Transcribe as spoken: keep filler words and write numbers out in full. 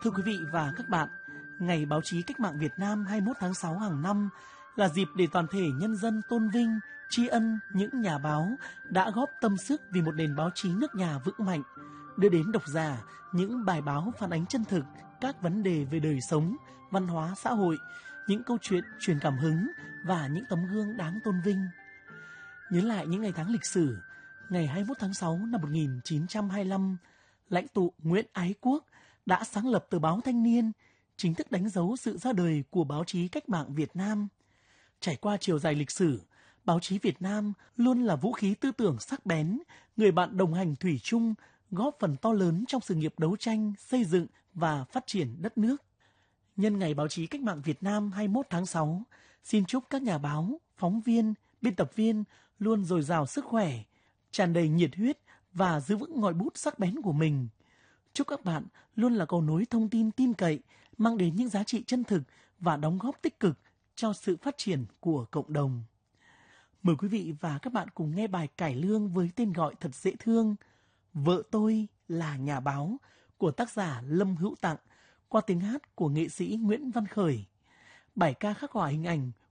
Thưa quý vị và các bạn, Ngày Báo chí Cách mạng Việt Nam hai mươi mốt tháng sáu hàng năm là dịp để toàn thể nhân dân tôn vinh, tri ân những nhà báo đã góp tâm sức vì một nền báo chí nước nhà vững mạnh, đưa đến độc giả những bài báo phản ánh chân thực các vấn đề về đời sống, văn hóa xã hội, những câu chuyện truyền cảm hứng và những tấm gương đáng tôn vinh. Nhớ lại những ngày tháng lịch sử, ngày hai mươi mốt tháng sáu năm một nghìn chín trăm hai mươi lăm, lãnh tụ Nguyễn Ái Quốc đã sáng lập tờ báo Thanh niên, chính thức đánh dấu sự ra đời của báo chí cách mạng Việt Nam. Trải qua chiều dài lịch sử, báo chí Việt Nam luôn là vũ khí tư tưởng sắc bén, người bạn đồng hành thủy chung, góp phần to lớn trong sự nghiệp đấu tranh, xây dựng và phát triển đất nước. Nhân ngày báo chí cách mạng Việt Nam hai mươi mốt tháng sáu, xin chúc các nhà báo, phóng viên, biên tập viên luôn dồi dào sức khỏe, tràn đầy nhiệt huyết và giữ vững ngòi bút sắc bén của mình. Chúc các bạn luôn là cầu nối thông tin tin cậy, mang đến những giá trị chân thực và đóng góp tích cực cho sự phát triển của cộng đồng. Mời quý vị và các bạn cùng nghe bài cải lương với tên gọi thật dễ thương, Vợ tôi là nhà báo của tác giả Lâm Hữu Tặng qua tiếng hát của nghệ sĩ Nguyễn Văn Khởi. Bài ca khắc họa hình ảnh